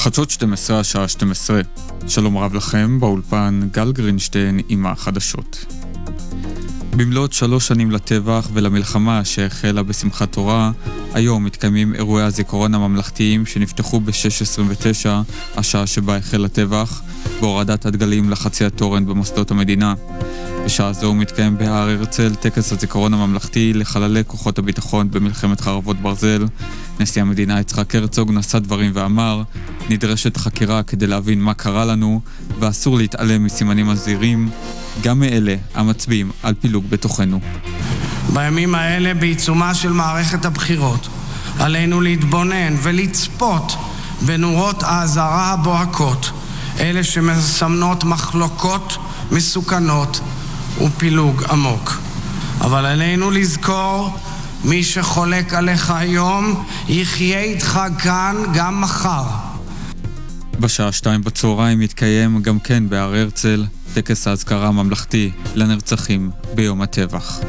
חדשות 12 השעה 12. שלום רב לכם, באולפן גל גרינשטיין עם החדשות. במלאת 3 שנים לטבח ולמלחמה שהחלה בשמחת תורה, היום מתקיימים אירועי הזיכרון הממלכתיים שנפתחו ב-6:29, השעה שבה החל הטבח, בהורדת הדגלים לחצי התורן במוסדות המדינה. בשעה זו מתקיים בהר הרצל טקס הזיכרון הממלכתי לחללי כוחות הביטחון במלחמת חרבות ברזל. נשיא המדינה יצחק הרצוג נשא דברים ואמר, נדרשת חקירה כדי להבין מה קרה לנו, ואסור להתעלם מסימנים מזהירים, גם מאלה המצביעים על פילוג בתוכנו. בימים האלה, בעיצומה של מערכת הבחירות, עלינו להתבונן ולצפות בנורות האזהרה הבוהקות, אלה שמסמנות מחלוקות מסוכנות ופילוג עמוק. אבל עלינו לזכור, מי שחולק עליך היום יחיה איתך כאן גם מחר. בשעה 2 בצהריים מתקיים גם כן בהר הרצל טקס האזכרה הממלכתי לנרצחים ביום הטבח.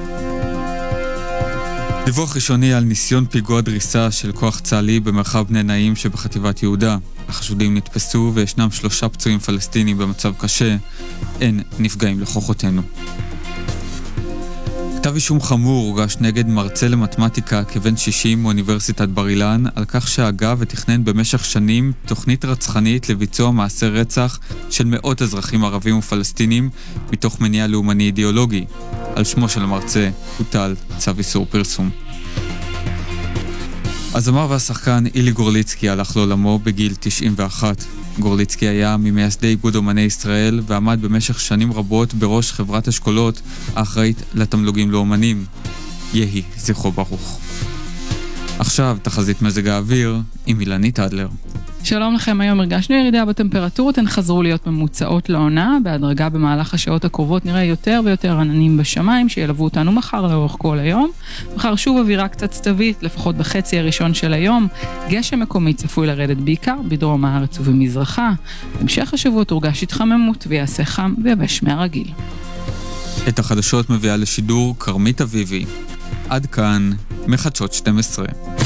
דיווח ראשוני על ניסיון פיגוע דריסה של כוח צה"לי במרחב בני נעים שבחטיבת יהודה. החשודים נתפסו וישנם 3 פצועים פלסטינים במצב קשה. אין נפגעים לכוחותינו. כתב אישום חמור הוגש נגד מרצה למתמטיקה כבן 60 מאוניברסיטת בר אילן על כך שהגה ותכנן במשך שנים תוכנית רצחנית לביצוע מעשה רצח של מאות אזרחים ערבים ופלסטינים מתוך מניע לאומני אידיאולוגי. על שמו של המרצה הוטל צו איסור פרסום. הזמר והשחקן אילי גורליצקי הלך לעולמו בגיל 91. גורליצקי היה ממייסדי איגוד אומני ישראל ועמד במשך שנים רבות בראש חברת אשכולות האחראית לתמלוגים לאומנים. יהי זכרו ברוך. עכשיו תחזית מזג האוויר עם אילנית אדלר. שלום לכם, היום הרגשנו ירידה בטמפרטורות, הן חזרו להיות ממוצעות לעונה, בהדרגה במהלך השעות הקרובות נראה יותר ויותר עננים בשמיים שילוו אותנו מחר לאורך כל היום. מחר שוב אווירה קצת סתווית, לפחות בחצי הראשון של היום, גשם מקומי צפוי לרדת בעיקר בדרום הארץ ובמזרחה. בהמשך השבוע תורגש התחממות ויעשה חם ויבש מהרגיל. את החדשות מביאה לשידור קרמית אביבי. עד כאן מחדשות 12.